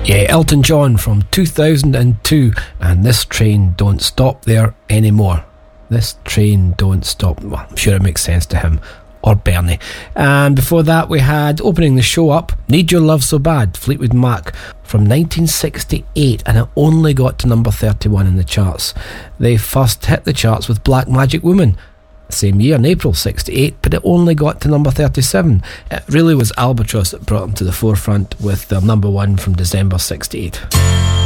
Yeah, Elton John from 2002, and This Train Don't Stop There Anymore. This train don't stop. Well, I'm sure it makes sense to him or Bernie. And before that we had, opening the show up, Need Your Love So Bad, Fleetwood Mac from 1968, and it only got to number 31 in the charts. They first hit the charts with Black Magic Woman same year in April 68, but it only got to number 37. It really was Albatross that brought them to the forefront with their number one from December 68.